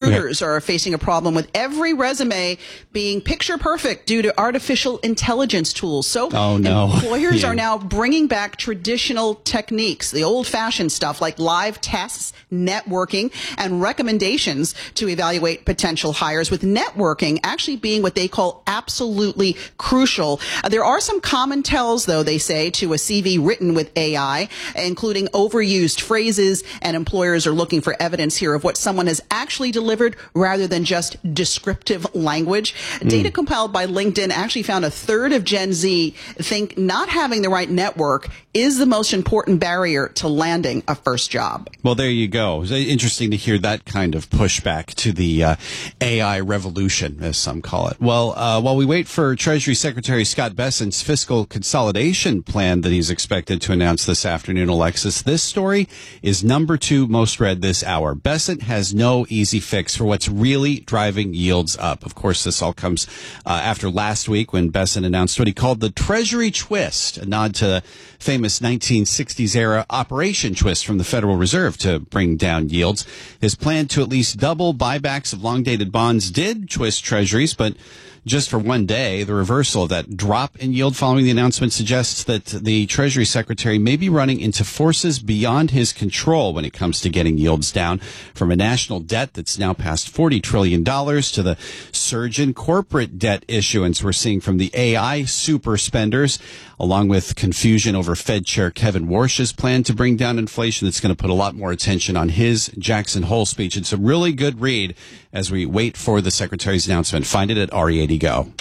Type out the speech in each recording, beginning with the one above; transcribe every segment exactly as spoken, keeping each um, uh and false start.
recruiters are facing a problem with every resume being picture perfect due to artificial intelligence tools. So oh, no. employers yeah. are now bringing back traditional techniques, the old-fashioned stuff like live tests, networking, and recommendations to evaluate potential hires, with networking actually being what they call absolutely crucial. Uh, there are some common tells, though, they say, to a C V written with A I, including overused phrases, and employers are looking for evidence here of what someone has actually delivered rather than just descriptive language. Mm. Data compiled by LinkedIn actually found a third of Gen Z think not having the right network is the most important barrier to landing a first job. Well, there you go. It's interesting to hear that kind of pushback to the uh, A I revolution, as some call it. Well, uh, while we wait for Treasury Secretary Scott Bessent's fiscal consolidation plan that he's expected to announce this afternoon, Alexis, this story is number two most read this hour. Bessent has no easy fix for what's really driving yields up. Of course, this all comes uh, after last week when Bessent announced what he called the Treasury Twist, a nod to the famous nineteen sixties era Operation Twist from the Federal Reserve to bring down yields. His plan to at least double buybacks of long-dated bonds did twist treasuries, but just for one day. The reversal of that drop in yield following the announcement suggests that the Treasury Secretary may be running into forces beyond his control when it comes to getting yields down, from a national debt that's now past forty trillion dollars to the surge in corporate debt issuance we're seeing from the A I super spenders, along with confusion over Fed Chair Kevin Warsh's plan to bring down inflation. That's going to put a lot more attention on his Jackson Hole speech. It's a really good read as we wait for the Secretary's announcement. Find it at R E eighty Go.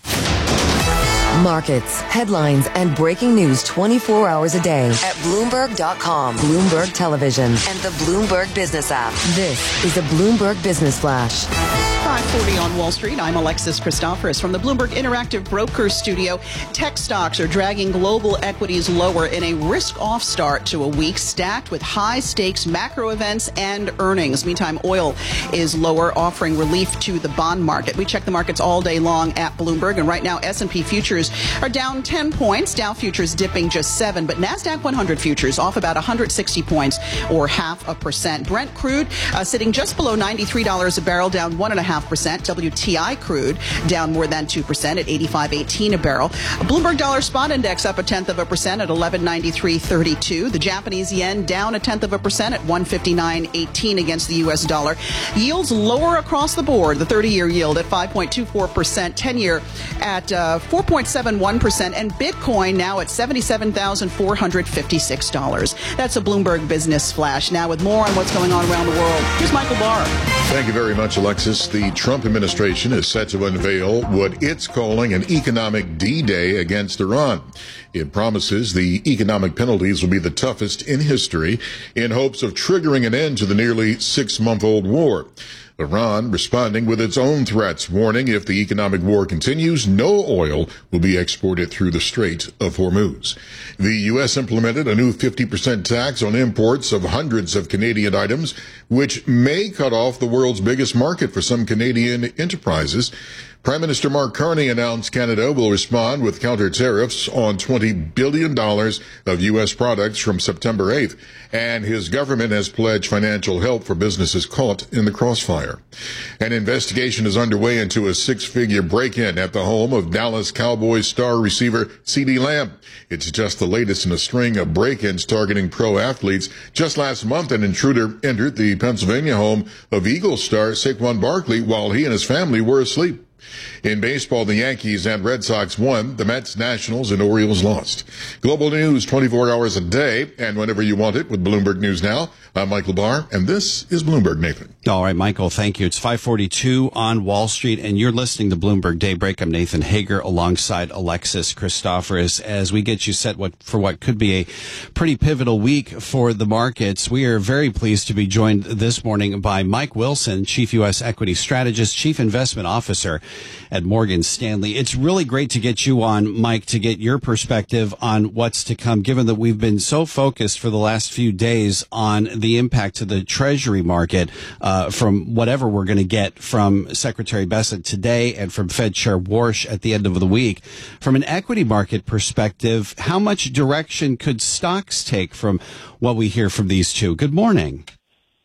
Markets, headlines, and breaking news twenty-four hours a day at Bloomberg dot com, Bloomberg Television, and the Bloomberg Business app. This is a Bloomberg Business Flash. five forty on Wall Street. I'm Alexis Christoforous from the Bloomberg Interactive Brokers Studio. Tech stocks are dragging global equities lower in a risk-off start to a week stacked with high-stakes macro events and earnings. Meantime, oil is lower, offering relief to the bond market. We check the markets all day long at Bloomberg, and right now S and P futures are down ten points. Dow futures dipping just seven, but NASDAQ one hundred futures off about one hundred sixty points, or half a percent. Brent crude uh, sitting just below ninety-three dollars a barrel, down one and a half percent. W T I crude down more than two percent at eighty-five eighteen a barrel. A Bloomberg Dollar Spot Index up a tenth of a percent at eleven ninety-three thirty-two. The Japanese yen down a tenth of a percent at one fifty-nine eighteen against the U S dollar. Yields lower across the board. The thirty-year yield at five point two four percent, ten-year at uh, four point seven one percent, and Bitcoin now at seventy-seven thousand four hundred fifty-six dollars. That's a Bloomberg Business Flash. Now with more on what's going on around the world, here's Michael Barr. Thank you very much, Alexis. The Trump administration is set to unveil what it's calling an economic D-Day against Iran. It promises the economic penalties will be the toughest in history, in hopes of triggering an end to the nearly six-month-old war. Iran responding with its own threats, warning if the economic war continues, no oil will be exported through the Strait of Hormuz. The U S implemented a new fifty percent tax on imports of hundreds of Canadian items, which may cut off the world's biggest market for some Canadian enterprises. Prime Minister Mark Carney announced Canada will respond with counter tariffs on twenty billion dollars of U S products from September eighth, and his government has pledged financial help for businesses caught in the crossfire. An investigation is underway into a six-figure break-in at the home of Dallas Cowboys star receiver CeeDee Lamb. It's just the latest in a string of break-ins targeting pro athletes. Just last month, an intruder entered the Pennsylvania home of Eagles star Saquon Barkley while he and his family were asleep. In baseball, the Yankees and Red Sox won. The Mets, Nationals, and Orioles lost. Global news twenty-four hours a day, and whenever you want it with Bloomberg News Now. I'm Michael Barr, and this is Bloomberg, Nathan. All right, Michael, thank you. It's five forty-two on Wall Street, and you're listening to Bloomberg Daybreak. I'm Nathan Hager alongside Alexis Christoforous as we get you set what, for what could be a pretty pivotal week for the markets. We are very pleased to be joined this morning by Mike Wilson, Chief U S Equity Strategist, Chief Investment Officer at Morgan Stanley. It's really great to get you on, Mike, to get your perspective on what's to come, given that we've been so focused for the last few days on the impact to the Treasury market uh, from whatever we're going to get from Secretary Bessent today and from Fed Chair Warsh at the end of the week. From an equity market perspective, how much direction could stocks take from what we hear from these two? Good morning.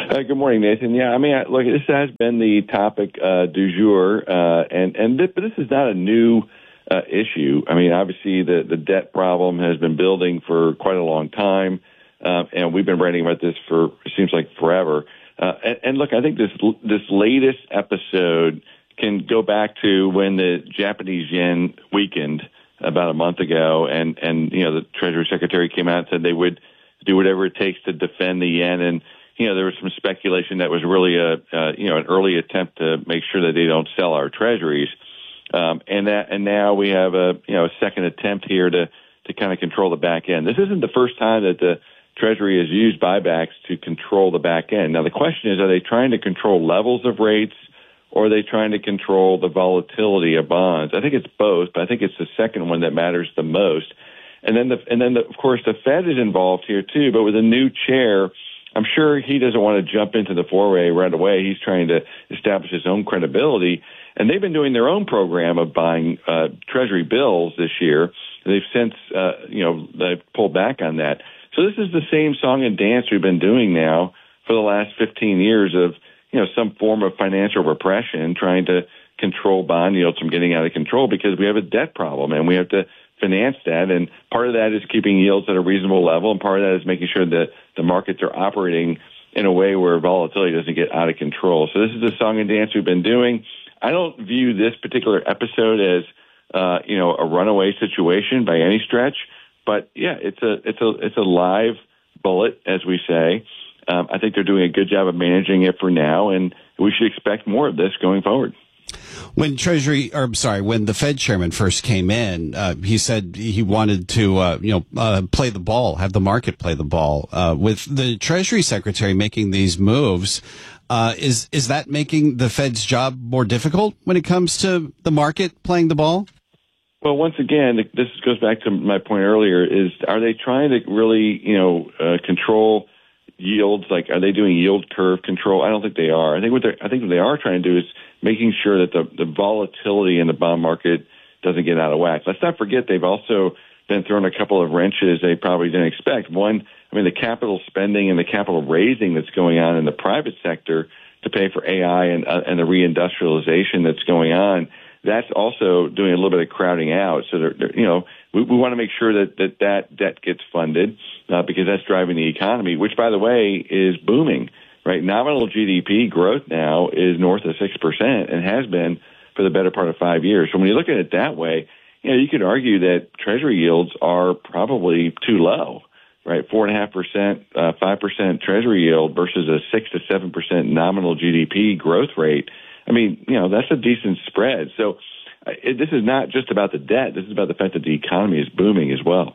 Uh, good morning, Nathan. Yeah, I mean, I, look, this has been the topic uh, du jour, uh, and and this, but this is not a new uh, issue. I mean, obviously, the the debt problem has been building for quite a long time, uh, and we've been writing about this for it seems like forever. Uh, and, and look, I think this this latest episode can go back to when the Japanese yen weakened about a month ago, and and you know the Treasury Secretary came out and said they would do whatever it takes to defend the yen. And you know, there was some speculation that was really a, uh, you know, an early attempt to make sure that they don't sell our treasuries. Um, and that, and now we have a, you know, a second attempt here to, to kind of control the back end. This isn't the first time that the Treasury has used buybacks to control the back end. Now, the question is, are they trying to control levels of rates, or are they trying to control the volatility of bonds? I think it's both, but I think it's the second one that matters the most. And then, the, and then the, of course, the Fed is involved here too, but with a new chair, I'm sure he doesn't want to jump into the foray right away. He's trying to establish his own credibility. And they've been doing their own program of buying uh, Treasury bills this year. They've since, uh, you know, they've pulled back on that. So this is the same song and dance we've been doing now for the last fifteen years of, you know, some form of financial repression, trying to control bond yields from getting out of control because we have a debt problem and we have to finance that, and part of that is keeping yields at a reasonable level, and part of that is making sure that the markets are operating in a way where volatility doesn't get out of control. So this is the song and dance we've been doing. I don't view this particular episode as, uh, you know, a runaway situation by any stretch, but yeah, it's a it's a it's a live bullet, as we say. Um, I think they're doing a good job of managing it for now, and we should expect more of this going forward. When Treasury, or I'm sorry, when the Fed chairman first came in, uh, he said he wanted to, uh, you know, uh, play the ball, have the market play the ball. Uh, with the Treasury Secretary making these moves, uh, is is that making the Fed's job more difficult when it comes to the market playing the ball? Well, once again, this goes back to my point earlier: is are they trying to really, you know, uh, control yields? Like, are they doing yield curve control? I don't think they are. I think what they I think what they are trying to do is making sure that the, the volatility in the bond market doesn't get out of whack. Let's not forget they've also been thrown a couple of wrenches they probably didn't expect. One, I mean, the capital spending and the capital raising that's going on in the private sector to pay for A I and, uh, and the reindustrialization that's going on, that's also doing a little bit of crowding out. So, they're, they're, you know, we, we want to make sure that that, that debt gets funded uh, because that's driving the economy, which, by the way, is booming. Right, nominal G D P growth now is north of six percent and has been for the better part of five years. So when you look at it that way, you know, you could argue that Treasury yields are probably too low, right? Four and a half percent, uh, five percent Treasury yield versus a six to seven percent nominal G D P growth rate. I mean, you know, that's a decent spread. So uh, it, this is not just about the debt. This is about the fact that the economy is booming as well.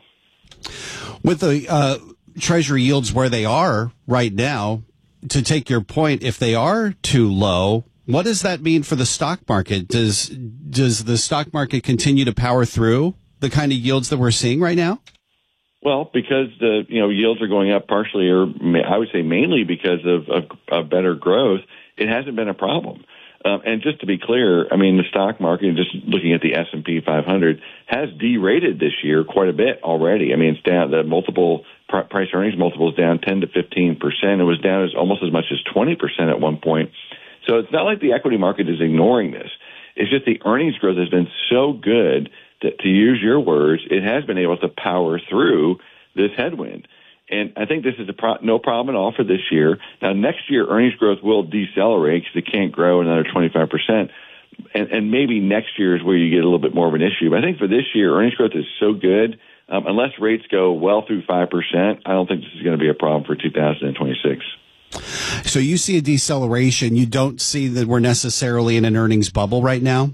With the uh, Treasury yields where they are right now, to take your point, if they are too low, what does that mean for the stock market? Does does the stock market continue to power through the kind of yields that we're seeing right now? Well, because the you know yields are going up partially, or I would say mainly because of, of, of better growth, it hasn't been a problem. Um, and just to be clear, I mean, the stock market, just looking at the S and P five hundred, has derated this year quite a bit already. I mean, it's down, the multiple pr- price earnings multiple is down ten to fifteen percent. It was down as almost as much as twenty percent at one point. So it's not like the equity market is ignoring this. It's just the earnings growth has been so good that, to use your words, it has been able to power through this headwind. And I think this is a pro- no problem at all for this year. Now, next year, earnings growth will decelerate because it can't grow another twenty-five percent. And, and maybe next year is where you get a little bit more of an issue. But I think for this year, earnings growth is so good, um, unless rates go well through five percent, I don't think this is going to be a problem for two thousand twenty-six. So you see a deceleration. You don't see that we're necessarily in an earnings bubble right now?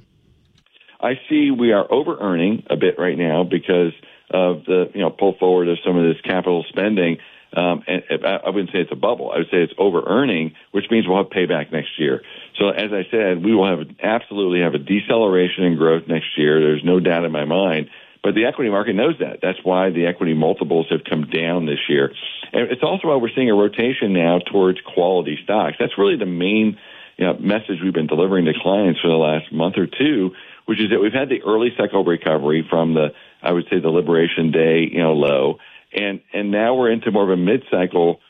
I see we are over-earning a bit right now because of the, you know, pull forward of some of this capital spending. Um, and I wouldn't say it's a bubble. I would say it's over-earning, which means we'll have payback next year. So as I said, we will have absolutely have a deceleration in growth next year. There's no doubt in my mind. But the equity market knows that. That's why the equity multiples have come down this year. And it's also why we're seeing a rotation now towards quality stocks. That's really the main, you know, message we've been delivering to clients for the last month or two, which is that we've had the early cycle recovery from the, I would say, the Liberation Day, you know, low. And, and now we're into more of a mid-cycle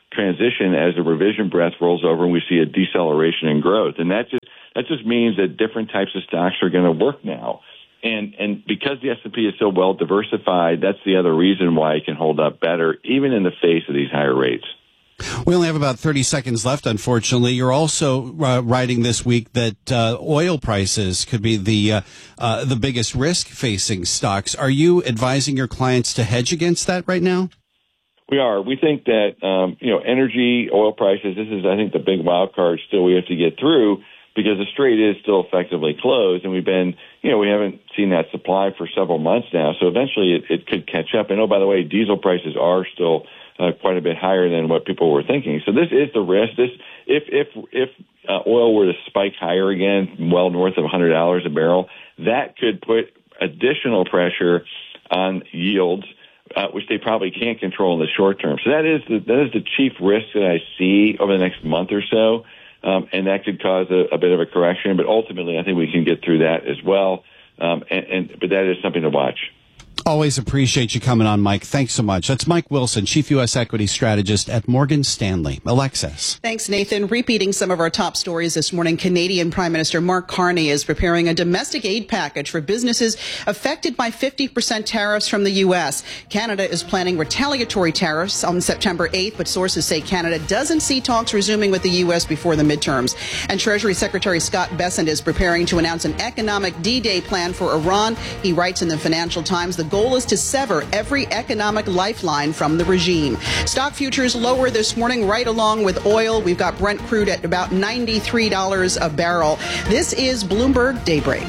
transition as the revision breath rolls over and we see a deceleration in growth. And that just that just means that different types of stocks are going to work now. And and because the S and P is so well diversified, that's the other reason why it can hold up better, even in the face of these higher rates. We only have about thirty seconds left, unfortunately. You're also uh, writing this week that uh, oil prices could be the uh, uh, the biggest risk facing stocks. Are you advising your clients to hedge against that right now? We are. We think that, um, you know, energy, oil prices, this is, I think, the big wild card still we have to get through because the strait is still effectively closed. And we've been, you know, we haven't seen that supply for several months now. So eventually it, it could catch up. And, oh, by the way, diesel prices are still uh, quite a bit higher than what people were thinking. So this is the risk. This, if, if, if uh, oil were to spike higher again, well north of one hundred dollars a barrel, that could put additional pressure on yields, Uh, which they probably can't control in the short term. So that is the, that is the chief risk that I see over the next month or so, um, and that could cause a, a bit of a correction. But ultimately, I think we can get through that as well. Um, and, and but that is something to watch. Always appreciate you coming on, Mike. Thanks so much. That's Mike Wilson, Chief U S Equity Strategist at Morgan Stanley. Alexis. Thanks, Nathan. Repeating some of our top stories this morning, Canadian Prime Minister Mark Carney is preparing a domestic aid package for businesses affected by fifty percent tariffs from the U S. Canada is planning retaliatory tariffs on September eighth, but sources say Canada doesn't see talks resuming with the U S before the midterms. And Treasury Secretary Scott Bessent is preparing to announce an economic D-Day plan for Iran. He writes in the Financial Times, the goal is to sever every economic lifeline from the regime. Stock futures lower this morning, right along with oil. We've got Brent crude at about ninety-three dollars a barrel. This is Bloomberg Daybreak.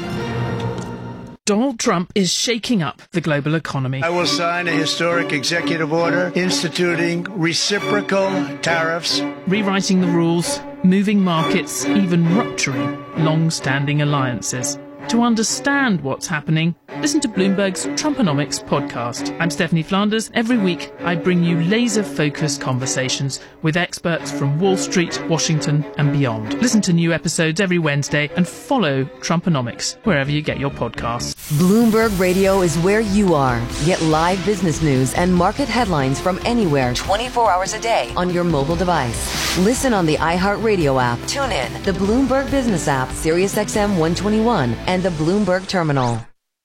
Donald Trump is shaking up the global economy. I will sign a historic executive order instituting reciprocal tariffs, rewriting the rules, moving markets, even rupturing long-standing alliances. To understand what's happening, listen to Bloomberg's Trumponomics podcast. I'm Stephanie Flanders. Every week, I bring you laser-focused conversations with experts from Wall Street, Washington, and beyond. Listen to new episodes every Wednesday and follow Trumponomics wherever you get your podcasts. Bloomberg Radio is where you are. Get live business news and market headlines from anywhere twenty-four hours a day on your mobile device. Listen on the iHeartRadio app. Tune in the Bloomberg Business app, SiriusXM one twenty-one, and the Bloomberg Terminal.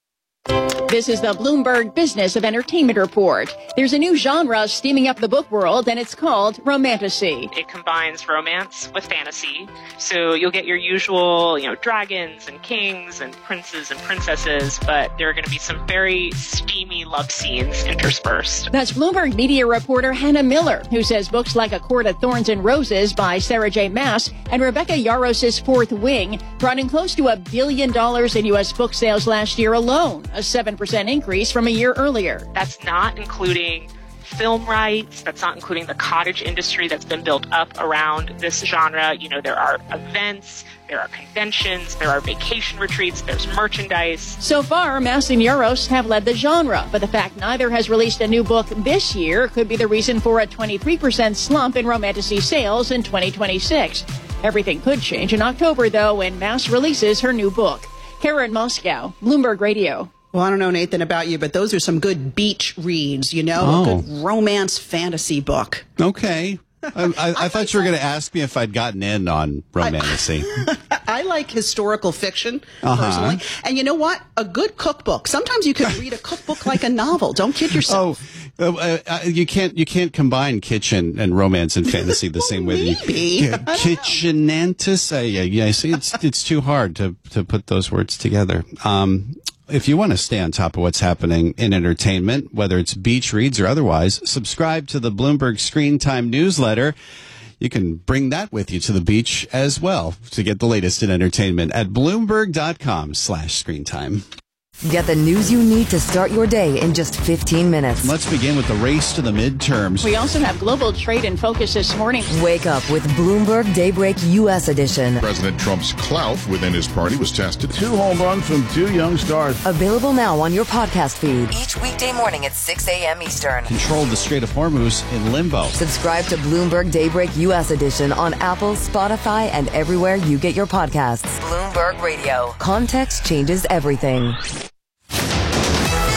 This is the Bloomberg Business of Entertainment Report. There's a new genre steaming up the book world, and it's called romantasy. It combines romance with fantasy. So you'll get your usual, you know, dragons and kings and princes and princesses, but there are going to be some very steamy love scenes interspersed. That's Bloomberg media reporter Hannah Miller, who says books like A Court of Thorns and Roses by Sarah J. Maas and Rebecca Yarros' Fourth Wing brought in close to a billion dollars in U S book sales last year alone, a seven percent increase from a year earlier. That's not including film rights. That's not including the cottage industry that's been built up around this genre. You know, there are events, there are conventions, there are vacation retreats, there's merchandise. So far, Maas and Yarros have led the genre, but the fact neither has released a new book this year could be the reason for a twenty-three percent slump in romantasy sales in twenty twenty-six. Everything could change in October, though, when Maas releases her new book. Karen Moscow, Bloomberg Radio. Well, I don't know, Nathan, about you, but those are some good beach reads, you know, oh. a good romance fantasy book. Okay. I, I, I thought you were going to ask me if I'd gotten in on romantasy. I, I like historical fiction, uh-huh. personally. And you know what? A good cookbook. Sometimes you can read a cookbook like a novel. Don't kid yourself. Oh, uh, uh, you can't you can't combine kitchen and romance and fantasy the same way. Maybe. You, uh, kitchenantis? Uh, yeah, yeah, see, it's, it's too hard to, to put those words together. Um, If you want to stay on top of what's happening in entertainment, whether it's beach reads or otherwise, subscribe to the Bloomberg Screen Time newsletter. You can bring that with you to the beach as well to get the latest in entertainment at Bloomberg.com slash screen time. Get the news you need to start your day in just fifteen minutes. Let's begin with the race to the midterms. We also have global trade in focus this morning. Wake up with Bloomberg Daybreak U S edition. President Trump's clout within his party was tested. Two home runs from two young stars. Available now on your podcast feed. Each weekday morning at six a.m. Eastern. Control the Strait of Hormuz in limbo. Subscribe to Bloomberg Daybreak U S edition on Apple, Spotify, and everywhere you get your podcasts. Bloomberg Radio. Context changes everything.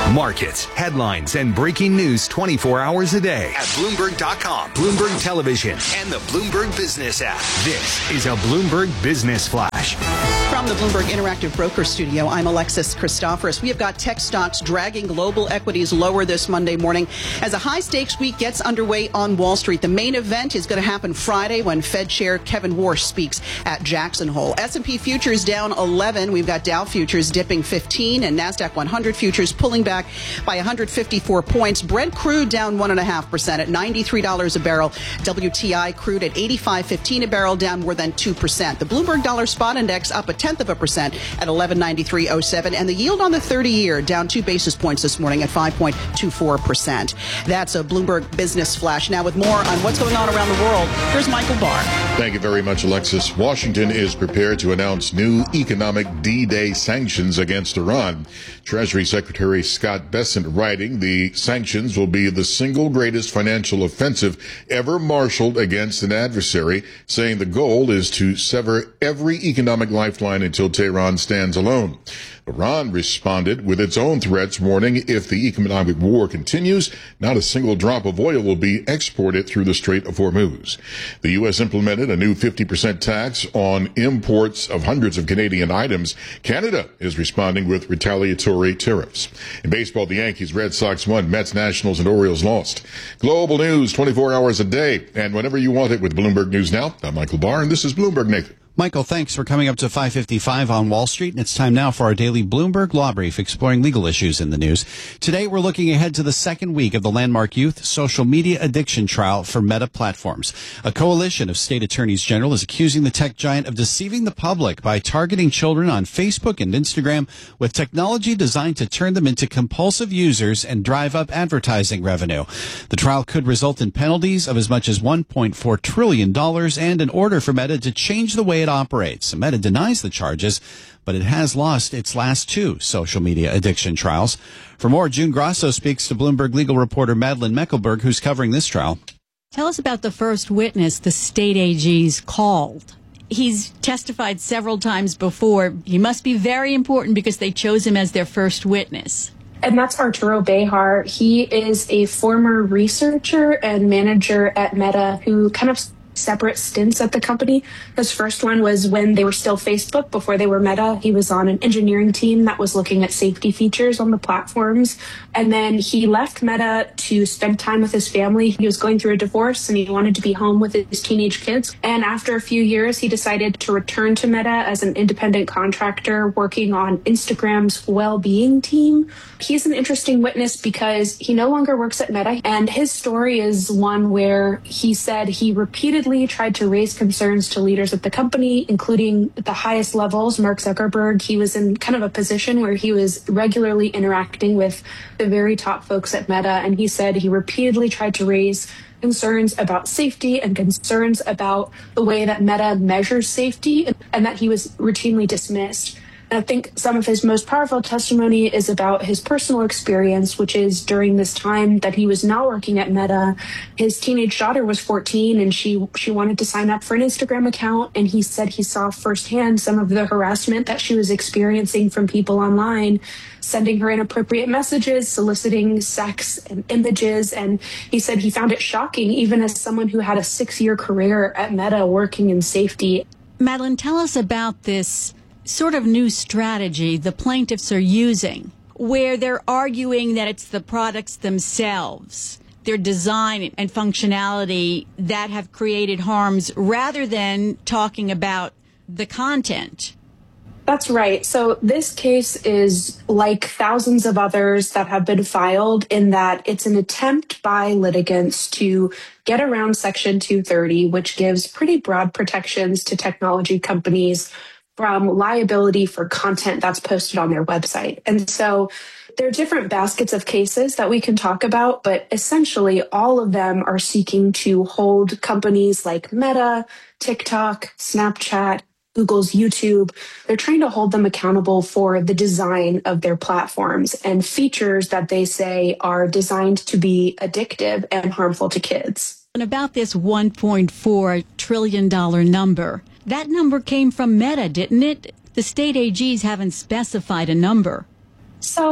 Markets, headlines, and breaking news twenty-four hours a day at Bloomberg dot com, Bloomberg Television, and the Bloomberg Business app. This is a Bloomberg Business Flash. From the Bloomberg Interactive Broker Studio, I'm Alexis Christoforous. We have got tech stocks dragging global equities lower this Monday morning as a high-stakes week gets underway on Wall Street. The main event is going to happen Friday when Fed Chair Kevin Warsh speaks at Jackson Hole. S and P futures down eleven. We've got Dow futures dipping fifteen and NASDAQ one hundred futures pulling back by one hundred fifty-four points. Brent crude down one point five percent at ninety-three dollars a barrel. W T I crude at eighty-five fifteen a barrel, down more than two percent. The Bloomberg Dollar Spot Index up a tenth of a percent at eleven ninety-three oh seven. And the yield on the thirty-year down two basis points this morning at five point two four percent. That's a Bloomberg Business Flash. Now with more on what's going on around the world, here's Michael Barr. Thank you very much, Alexis. Washington is prepared to announce new economic D-Day sanctions against Iran. Treasury Secretary Scott Bessent writing, the sanctions will be the single greatest financial offensive ever marshaled against an adversary, saying the goal is to sever every economic lifeline until Tehran stands alone. Iran responded with its own threats, warning if the economic war continues, not a single drop of oil will be exported through the Strait of Hormuz. The U S implemented a new fifty percent tax on imports of hundreds of Canadian items. Canada is responding with retaliatory tariffs. In baseball, the Yankees, Red Sox won, Mets, Nationals, and Orioles lost. Global news twenty-four hours a day, and whenever you want it with Bloomberg News Now. I'm Michael Barr, and this is Bloomberg Nathan. Michael, thanks for coming up to five fifty-five on Wall Street. And it's time now for our daily Bloomberg Law Brief, exploring legal issues in the news. Today, we're looking ahead to the second week of the landmark youth social media addiction trial for Meta Platforms. A coalition of state attorneys general is accusing the tech giant of deceiving the public by targeting children on Facebook and Instagram with technology designed to turn them into compulsive users and drive up advertising revenue. The trial could result in penalties of as much as one point four trillion dollars and an order for Meta to change the way it operates. Meta denies the charges, but it has lost its last two social media addiction trials. For more, June Grasso speaks to Bloomberg legal reporter Madeleine Meckelberg, who's covering this trial. Tell us about the first witness the state A G's called. He's testified several times before. He must be very important because they chose him as their first witness. And that's Arturo Bejar. He is a former researcher and manager at Meta who kind of separate stints at the company. His first one was when they were still Facebook, before they were Meta. He was on an engineering team that was looking at safety features on the platforms. And then he left Meta to spend time with his family. He was going through a divorce and he wanted to be home with his teenage kids. And after a few years, he decided to return to Meta as an independent contractor working on Instagram's well-being team. He's an interesting witness because he no longer works at Meta. And his story is one where he said he repeatedly tried to raise concerns to leaders at the company, including at the highest levels, Mark Zuckerberg. He was in kind of a position where he was regularly interacting with the very top folks at Meta. And he said he repeatedly tried to raise concerns about safety and concerns about the way that Meta measures safety, and that he was routinely dismissed. I think some of his most powerful testimony is about his personal experience, which is during this time that he was not working at Meta, his teenage daughter was fourteen and she she wanted to sign up for an Instagram account. And he said he saw firsthand some of the harassment that she was experiencing from people online, sending her inappropriate messages, soliciting sex and images. And he said he found it shocking, even as someone who had a six-year career at Meta working in safety. Madeleine, tell us about this sort of new strategy the plaintiffs are using, where they're arguing that it's the products themselves, their design and functionality that have created harms, rather than talking about the content. That's right. So this case is like thousands of others that have been filed in that it's an attempt by litigants to get around Section two thirty, which gives pretty broad protections to technology companies from liability for content that's posted on their website. And so there are different baskets of cases that we can talk about, but essentially all of them are seeking to hold companies like Meta, TikTok, Snapchat, Google's YouTube. They're trying to hold them accountable for the design of their platforms and features that they say are designed to be addictive and harmful to kids. And about this one point four trillion dollars number, that number came from Meta, didn't it? The state A Gs haven't specified a number. So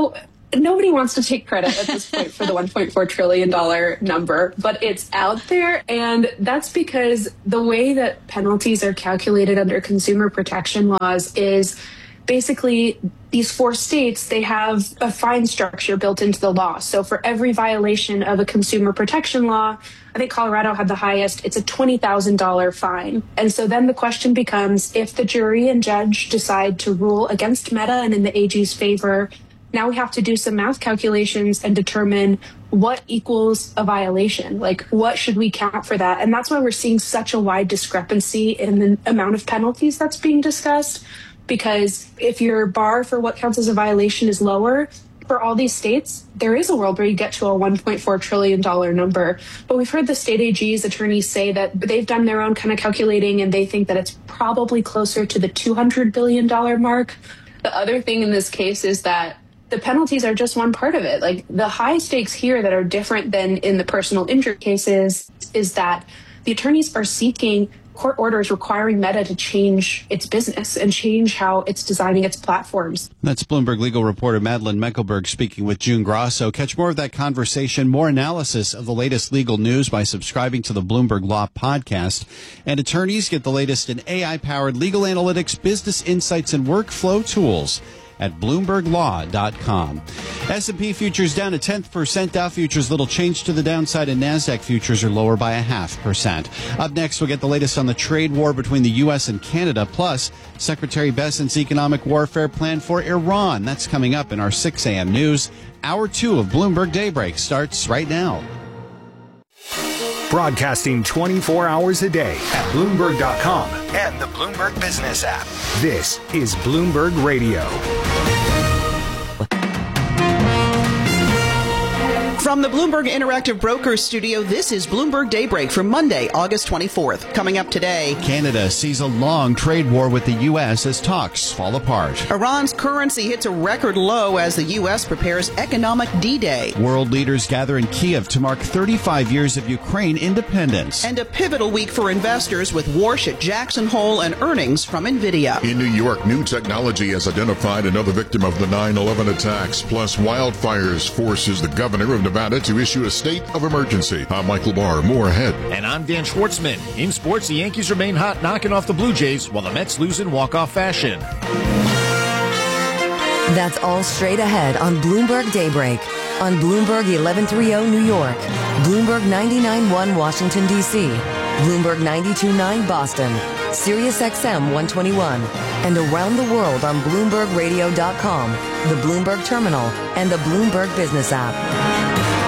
nobody wants to take credit at this point for the one point four trillion dollars number, but it's out there. And that's because the way that penalties are calculated under consumer protection laws is basically these four states, they have a fine structure built into the law. So for every violation of a consumer protection law, I think Colorado had the highest, it's a twenty thousand dollars fine. And so then the question becomes, if the jury and judge decide to rule against Meta and in the A G's favor, now we have to do some math calculations and determine what equals a violation. Like, what should we count for that? And that's why we're seeing such a wide discrepancy in the amount of penalties that's being discussed. Because if your bar for what counts as a violation is lower, for all these states, there is a world where you get to a one point four trillion dollars number. But we've heard the state A G's attorneys say that they've done their own kind of calculating and they think that it's probably closer to the two hundred billion dollars mark. The other thing in this case is that the penalties are just one part of it. Like, the high stakes here that are different than in the personal injury cases is that the attorneys are seeking court orders requiring Meta to change its business and change how it's designing its platforms. That's Bloomberg legal reporter Madeleine Meckelberg speaking with June Grasso. Catch more of that conversation, more analysis of the latest legal news by subscribing to the Bloomberg Law Podcast. And attorneys get the latest in A I-powered legal analytics, business insights, and workflow tools at bloomberg law dot com. S and P futures down a tenth percent. Dow futures little change to the downside, and NASDAQ futures are lower by a half percent. Up next, we'll get the latest on the trade war between the U S and Canada, plus Secretary Bessent's economic warfare plan for Iran. That's coming up in our six a.m. news. Hour two of Bloomberg Daybreak starts right now. Broadcasting twenty-four hours a day at Bloomberg dot com and the Bloomberg Business app. This is Bloomberg Radio. From the Bloomberg Interactive Brokers Studio, this is Bloomberg Daybreak for Monday, August twenty-fourth. Coming up today, Canada sees a long trade war with the U S as talks fall apart. Iran's currency hits a record low as the U S prepares economic D-Day. World leaders gather in Kiev to mark thirty-five years of Ukraine independence. And a pivotal week for investors with Warsh at Jackson Hole and earnings from NVIDIA. In New York, new technology has identified another victim of the nine eleven attacks. Plus, wildfires forces the governor of Nevada to issue a state of emergency. I'm Michael Barr. More ahead. And I'm Dan Schwartzman. In sports, the Yankees remain hot, knocking off the Blue Jays, while the Mets lose in walk-off fashion. That's all straight ahead on Bloomberg Daybreak. On Bloomberg eleven thirty New York, Bloomberg ninety-nine point one Washington, D C, Bloomberg ninety-two point nine Boston, Sirius X M one twenty-one, and around the world on Bloomberg Radio dot com, the Bloomberg Terminal, and the Bloomberg Business app.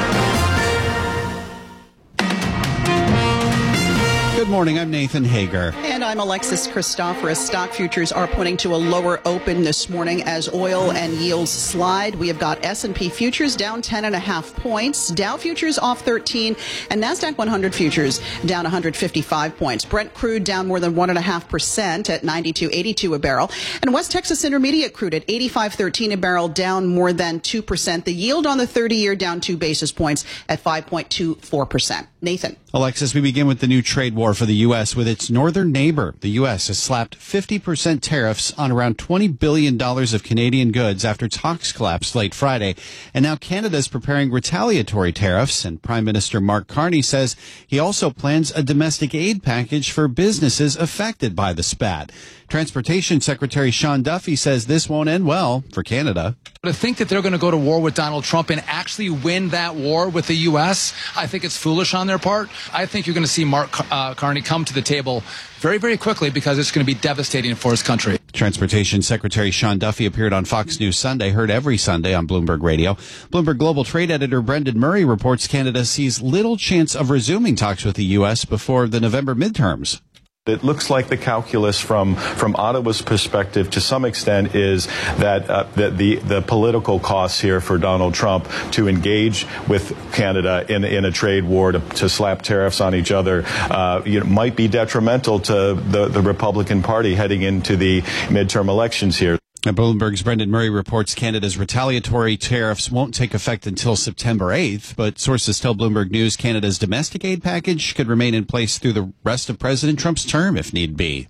Good morning, I'm Nathan Hager. And I'm Alexis Christoforous. Stock futures are pointing to a lower open this morning as oil and yields slide. We have got S and P futures down ten and a half points, Dow futures off thirteen, and NASDAQ one hundred futures down one hundred fifty-five points. Brent crude down more than one point five percent at ninety-two eighty-two a barrel. And West Texas Intermediate crude at eighty-five thirteen a barrel, down more than two percent. The yield on the thirty-year down two basis points at five point two four percent. Nathan. Alexis, we begin with the new trade war for the U S with its northern neighbor. The U S has slapped fifty percent tariffs on around twenty billion dollars of Canadian goods after talks collapsed late Friday. And now Canada is preparing retaliatory tariffs, and Prime Minister Mark Carney says he also plans a domestic aid package for businesses affected by the spat. Transportation Secretary Sean Duffy says this won't end well for Canada. To think that they're going to go to war with Donald Trump and actually win that war with the U S, I think it's foolish on their part. I think you're going to see Mark uh, Carney come to the table very, very quickly because it's going to be devastating for his country. Transportation Secretary Sean Duffy appeared on Fox News Sunday, heard every Sunday on Bloomberg Radio. Bloomberg Global Trade Editor Brendan Murray reports Canada sees little chance of resuming talks with the U S before the November midterms. It looks like the calculus from, from Ottawa's perspective to some extent is that, uh, that the, the political costs here for Donald Trump to engage with Canada in, in a trade war, to, to slap tariffs on each other, uh, you know, might be detrimental to the, the Republican Party heading into the midterm elections here. And Bloomberg's Brendan Murray reports Canada's retaliatory tariffs won't take effect until September eighth, but sources tell Bloomberg News Canada's domestic aid package could remain in place through the rest of President Trump's term if need be.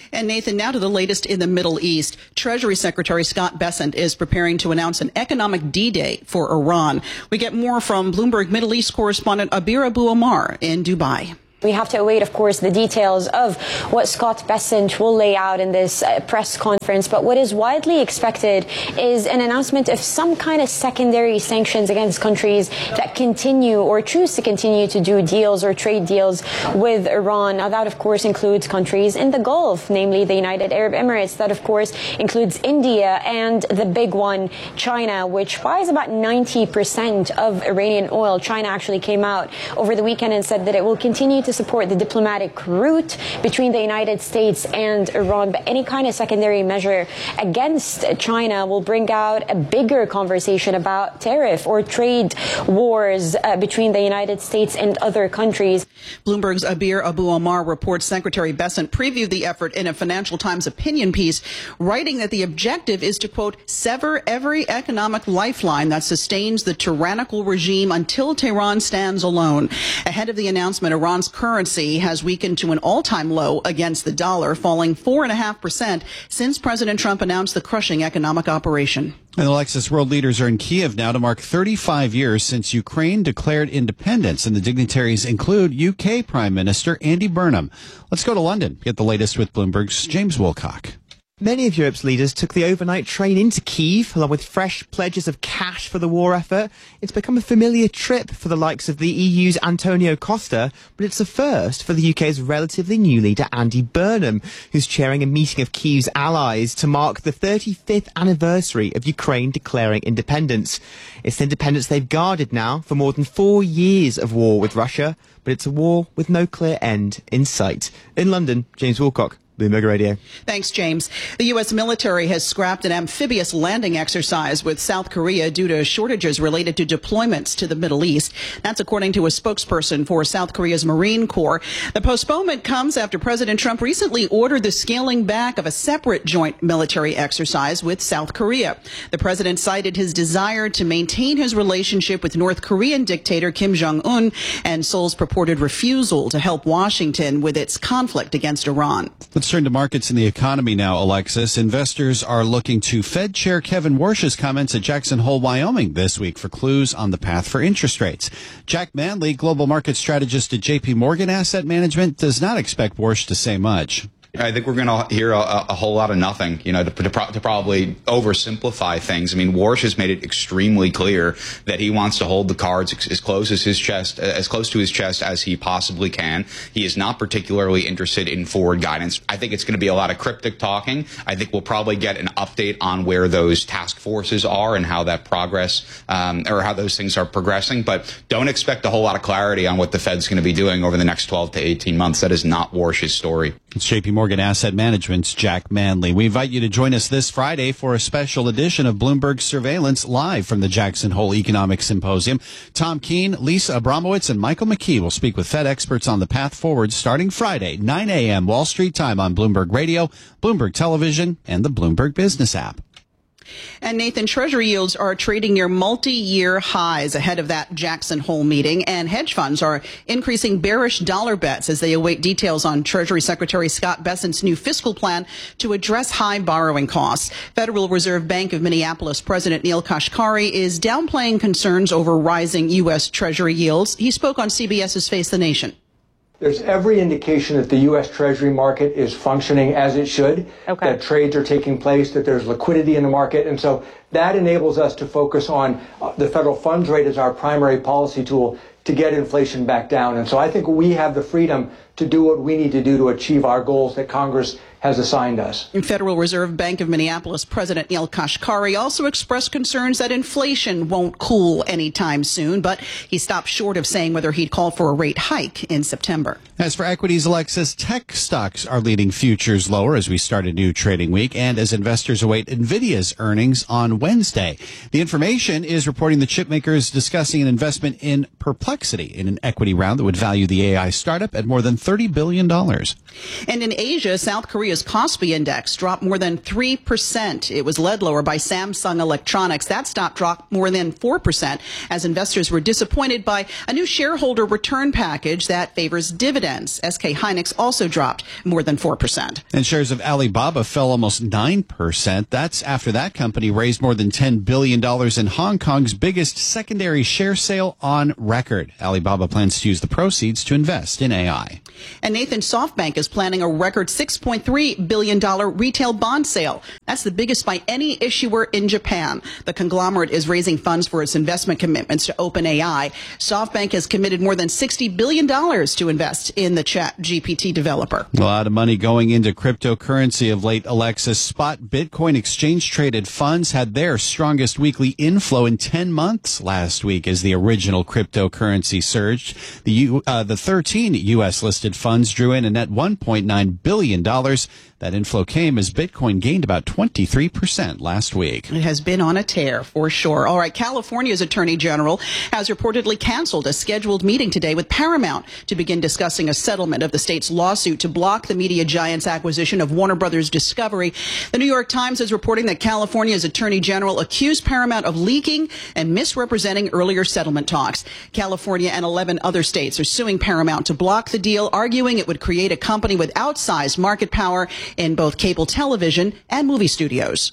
And Nathan, now to the latest in the Middle East. Treasury Secretary Scott Bessent is preparing to announce an economic D-Day for Iran. We get more from Bloomberg Middle East correspondent Abir Abu Omar in Dubai. We have to await, of course, the details of what Scott Bessent will lay out in this uh, press conference. But what is widely expected is an announcement of some kind of secondary sanctions against countries that continue or choose to continue to do deals or trade deals with Iran. Now, that, of course, includes countries in the Gulf, namely the United Arab Emirates. That, of course, includes India and the big one, China, which buys about ninety percent of Iranian oil. China actually came out over the weekend and said that it will continue to to support the diplomatic route between the United States and Iran. But any kind of secondary measure against China will bring out a bigger conversation about tariff or trade wars uh, between the United States and other countries. Bloomberg's Abir Abu Omar reports Secretary Bessent previewed the effort in a Financial Times opinion piece, writing that the objective is to, quote, sever every economic lifeline that sustains the tyrannical regime until Tehran stands alone. Ahead of the announcement, Iran's currency has weakened to an all-time low against the dollar, falling four point five percent since President Trump announced the crushing economic operation. And Alexis, world leaders are in Kiev now to mark thirty-five years since Ukraine declared independence, and the dignitaries include U K Prime Minister Andy Burnham. Let's go to London, get the latest with Bloomberg's James Wilcock. Many of Europe's leaders took the overnight train into Kyiv, along with fresh pledges of cash for the war effort. It's become a familiar trip for the likes of the E U's Antonio Costa, but it's a first for the U K's relatively new leader Andy Burnham, who's chairing a meeting of Kyiv's allies to mark the thirty-fifth anniversary of Ukraine declaring independence. It's an independence they've guarded now for more than four years of war with Russia, but it's a war with no clear end in sight. In London, James Wilcock, Bloomberg Radio. Thanks, James. The U S military has scrapped an amphibious landing exercise with South Korea due to shortages related to deployments to the Middle East. That's according to a spokesperson for South Korea's Marine Corps. The postponement comes after President Trump recently ordered the scaling back of a separate joint military exercise with South Korea. The president cited his desire to maintain his relationship with North Korean dictator Kim Jong-un and Seoul's purported refusal to help Washington with its conflict against Iran. Let's turn to markets and the economy now, Alexis. Investors are looking to Fed Chair Kevin Warsh's comments at Jackson Hole, Wyoming this week for clues on the path for interest rates. Jack Manley, global market strategist at J P Morgan Asset Management, does not expect Warsh to say much. I think we're going to hear a, a whole lot of nothing, you know, to, to, to probably oversimplify things. I mean, Warsh has made it extremely clear that he wants to hold the cards as close as his chest, as close to his chest as he possibly can. He is not particularly interested in forward guidance. I think it's going to be a lot of cryptic talking. I think we'll probably get an update on where those task forces are and how that progress, um, or how those things are progressing. But don't expect a whole lot of clarity on what the Fed's going to be doing over the next twelve to eighteen months. That is not Warsh's story. It's J P Morgan Asset Management's Jack Manley. We invite you to join us this Friday for a special edition of Bloomberg Surveillance live from the Jackson Hole Economic Symposium. Tom Keene, Lisa Abramowitz, and Michael McKee will speak with Fed experts on the path forward starting Friday, nine a.m. Wall Street time on Bloomberg Radio, Bloomberg Television, and the Bloomberg Business app. And Nathan, Treasury yields are trading near multi-year highs ahead of that Jackson Hole meeting, and hedge funds are increasing bearish dollar bets as they await details on Treasury Secretary Scott Bessent's new fiscal plan to address high borrowing costs. Federal Reserve Bank of Minneapolis President Neel Kashkari is downplaying concerns over rising U S. Treasury yields. He spoke on CBS's Face the Nation. There's every indication that the U S. Treasury market is functioning as it should, okay. that trades are taking place, that there's liquidity in the market. And so that enables us to focus on uh, the federal funds rate as our primary policy tool to get inflation back down. And so I think we have the freedom to do what we need to do to achieve our goals that Congress has assigned us. Federal Reserve Bank of Minneapolis President Neel Kashkari also expressed concerns that inflation won't cool anytime soon, but he stopped short of saying whether he'd call for a rate hike in September. As for equities, Alexis, tech stocks are leading futures lower as we start a new trading week and as investors await NVIDIA's earnings on Wednesday. The Information is reporting the chipmaker is discussing an investment in Perplexity in an equity round that would value the A I startup at more than thirty billion dollars. And in Asia, South Korea's Kospi index dropped more than three percent. It was led lower by Samsung Electronics. That stock dropped more than four percent as investors were disappointed by a new shareholder return package that favors dividends. S K Hynix also dropped more than four percent. And shares of Alibaba fell almost nine percent. That's after that company raised more than ten billion dollars in Hong Kong's biggest secondary share sale on record. Alibaba plans to use the proceeds to invest in A I. And Nathan, SoftBank is planning a record six point three billion dollars retail bond sale. That's the biggest by any issuer in Japan. The conglomerate is raising funds for its investment commitments to OpenAI. SoftBank has committed more than sixty billion dollars to invest in the Chat G P T developer. A lot of money going into cryptocurrency of late, Alexis. Spot Bitcoin exchange-traded funds had their strongest weekly inflow in ten months last week as the original cryptocurrency surged. The, U, uh, the thirteen U S-listed funds drew in a net one point nine billion dollars. That inflow came as Bitcoin gained about twenty-three percent last week. It has been on a tear for sure. All right, California's Attorney General has reportedly canceled a scheduled meeting today with Paramount to begin discussing a settlement of the state's lawsuit to block the media giant's acquisition of Warner Brothers Discovery. The New York Times is reporting that California's Attorney General accused Paramount of leaking and misrepresenting earlier settlement talks. California and eleven other states are suing Paramount to block the deal, arguing it would create a company with outsized market power in both cable television and movie studios.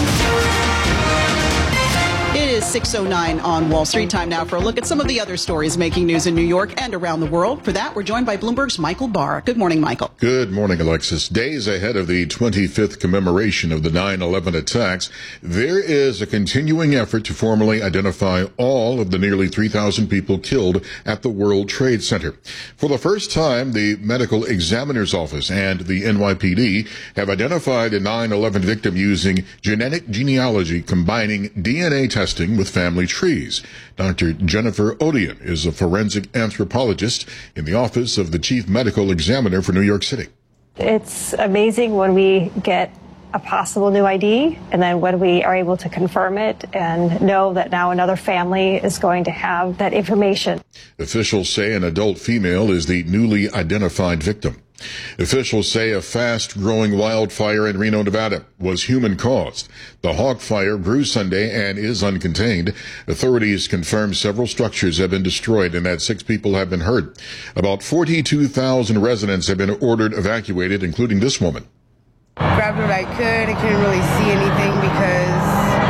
It is six oh nine on Wall Street. Time now for a look at some of the other stories making news in New York and around the world. For that, we're joined by Bloomberg's Michael Barr. Good morning, Michael. Good morning, Alexis. Days ahead of the twenty-fifth commemoration of the nine eleven attacks, there is a continuing effort to formally identify all of the nearly three thousand people killed at the World Trade Center. For the first time, the Medical Examiner's Office and the N Y P D have identified a nine eleven victim using genetic genealogy combining D N A testing with family trees. Doctor Jennifer Odian is a forensic anthropologist in the office of the Chief Medical Examiner for New York City. It's amazing when we get a possible new I D and then when we are able to confirm it and know that now another family is going to have that information. Officials say an adult female is the newly identified victim. Officials say a fast-growing wildfire in Reno, Nevada was human-caused. The Hawk Fire grew Sunday and is uncontained. Authorities confirm several structures have been destroyed and that six people have been hurt. About forty-two thousand residents have been ordered evacuated, including this woman. Grabbed what I could. I couldn't really see anything because